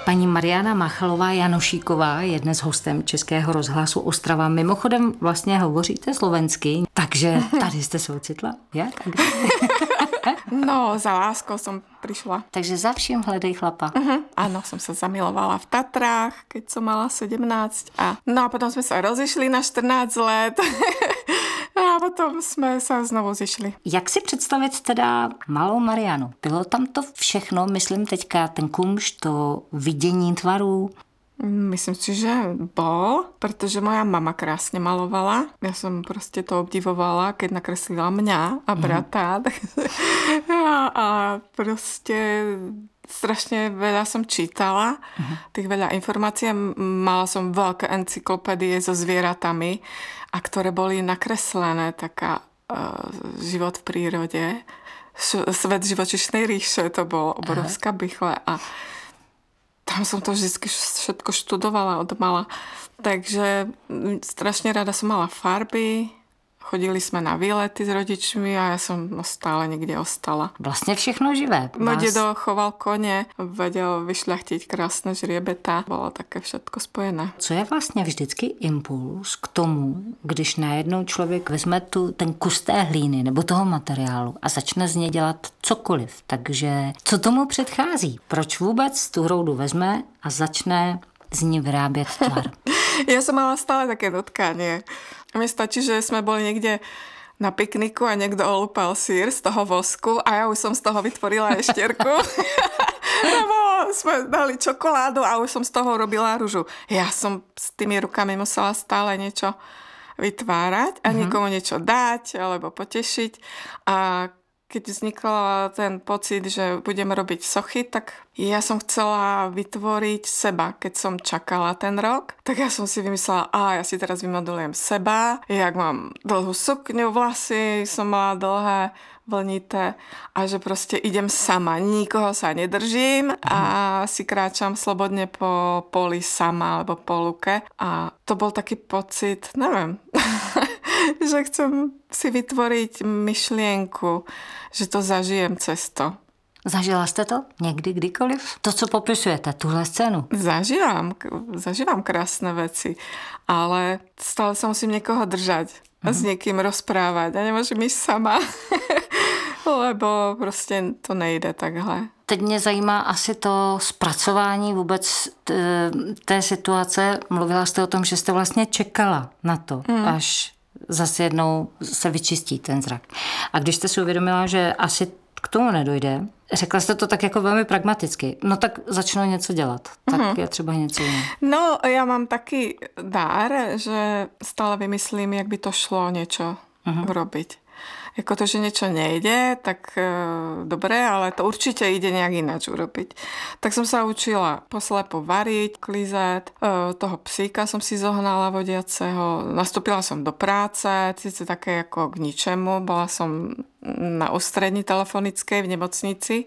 Paní Mariana Máchalová Janošíková je dnes hostem Českého rozhlasu Ostrava. Mimochodem vlastně hovoříte slovensky, takže tady jste se ocitla. Jak? No, za láskou som prišla. Takže za vším hledej chlapa. Áno, som sa zamilovala v Tatrách, keď som mala 17. No a potom sme sa rozišli na 14 let. A potom jsme se znovu zišli. Jak si představit teda malou Marianu? Bylo tam to všechno, myslím teďka ten kumš, to vidění tvarů? Myslím si, že bol, pretože moja mama krásne malovala. Ja som proste to obdivovala, keď nakreslila mňa a brata. A proste strašne veľa som čítala, tých veľa informácií. Mala som veľké encyklopédie so zvieratami, a ktoré boli nakreslené, taká život v prírode. Svet živočišnej ríše, to bolo obrovská bychle a tam som to vždy všetko študovala od mala. Takže strašne rada som mala farby. Chodili jsme na výlety s rodičmi a já jsem stále někde ostala. Vlastně všechno živé. Můj dědo choval koně, vedel vyšľachtiť krásné žriebeta. Bylo také všetko spojené. Co je vlastně vždycky impuls k tomu, když najednou člověk vezme ten kus té hlíny nebo toho materiálu a začne z něj dělat cokoliv? Takže co tomu předchází? Proč vůbec tu hroudu vezme a začne z ní vyrábět tvar? Ja som mala stále také dotkanie. A mne stačí, že sme boli niekde na pikniku a niekto olúpal sír z toho vosku a ja už som z toho vytvorila eštierku. Lebo sme dali čokoládu a už som z toho robila ružu. Ja som s tými rukami musela stále niečo vytvárať a nikomu niečo dať alebo potešiť. A keď vznikol ten pocit, že budem robiť sochy, tak ja som chcela vytvoriť seba. Keď som čakala ten rok, tak ja som si vymyslela, ja si teraz vymodelujem seba, jak mám dlhú sukňu, vlasy som mala dlhé, vlnité a že proste idem sama, nikoho sa nedržím a si kráčam slobodne po poli sama alebo po luke. A to bol taký pocit, neviem, že chcem si vytvoriť myšlienku, že to zažijem cez to. Zažila jste to někdy, kdykoliv? To, co popisujete, tuhle scénu? Zažívam krásne veci, ale stále sa musím niekoho držať a s niekým rozprávať a nemôžem ísť sama, lebo prostě to nejde takhle. Teď mě zajímá asi to zpracování vůbec té situace. Mluvila jste o tom, že jste vlastně čekala na to, až zase jednou se vyčistí ten zrak. A když jste si uvědomila, že asi k tomu nedojde, řekla jste to tak jako velmi pragmaticky. No tak začnu něco dělat. Tak je třeba něco jiného. No, ja mám taký dár, že stále vymyslím, jak by to šlo niečo urobiť. Jako to, že niečo nejde, tak dobre, ale to určite ide nejak ináč urobiť. Tak som sa učila poslepo variť, klizať, toho psíka som si zohnala vodiaceho, nastúpila som do práce, síce také ako k ničemu, bola som na ústredni telefonickej v nemocnici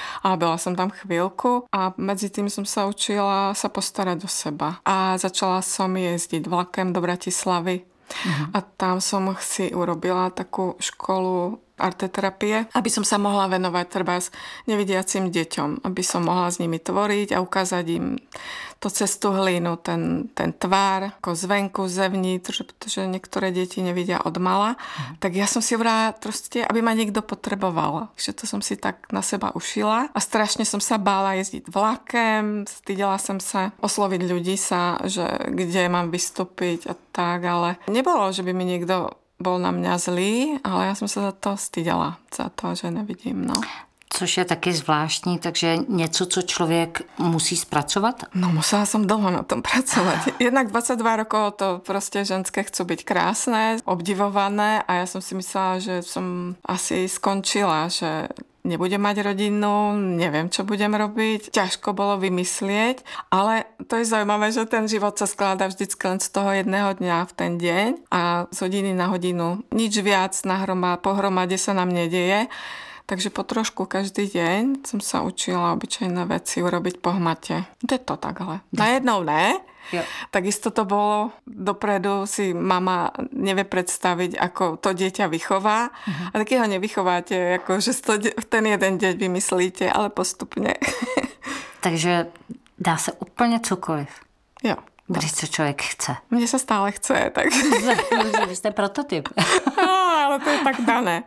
a byla som tam chvíľku a medzi tým som sa učila sa postarať o seba. A začala som jezdiť vlakem do Bratislavy. A tam som si urobila takú školu arteterapie, aby som sa mohla venovať treba nevidiacim deťom, aby som mohla s nimi tvoriť a ukázať im to cez tú hlínu, ten tvár, ako zvenku, zevnitř, pretože niektoré deti nevidia od mala. Tak ja som si vrala proste, aby ma niekto potreboval. Takže to som si tak na seba ušila a strašne som sa bála jezdiť vlakem, stydela som sa osloviť ľudí že kde mám vystúpiť a tak, ale nebolo, že by mi niekto bol na mňa zlý, ale ja som sa za to styděla, za to, že nevidím, no. Což je taky zvláštní, takže něco, co člověk musí zpracovat? No, musela som dlho na tom pracovať. Jednak 22 rokov to proste ženské chcú byť krásne, obdivované a ja som si myslela, že som asi skončila, že nebudem mať rodinu, neviem, čo budem robiť. Ťažko bolo vymyslieť, ale to je zaujímavé, že ten život sa skladá vždycky len z toho jedného dňa v ten deň a z hodiny na hodinu. Nič viac pohromade sa nám nedieje. Takže po trošku každý deň som sa učila obyčajné veci urobiť po hmate. Je to takhle. Najednou ne. Jo. Takisto to bolo. Dopredu si mama nevie predstaviť, ako to dieťa vychová. A taky ho nevychováte, ako že v ten jeden deň vymyslíte, ale postupne. Takže Dá se úplně cokoliv. Jo. Když se člověk chce. Mně se stále chce, tak... Vy jste prototyp. Ale to je tak dané.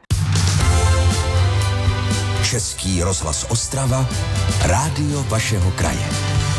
Český rozhlas Ostrava, rádio vašeho kraje.